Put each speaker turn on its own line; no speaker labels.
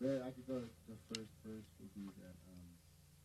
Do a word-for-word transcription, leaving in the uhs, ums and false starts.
bet I could go. The first verse would be that. Um,